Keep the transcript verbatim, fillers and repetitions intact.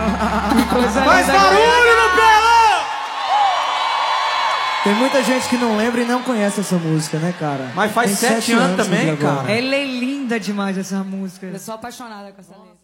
Faz barulho no pelo! Tem muita gente que não lembra e não conhece essa música, né, cara? Mas faz Tem sete, sete anos, anos também, agora. cara. Ela é linda demais, essa música. Eu sou apaixonada com essa letra.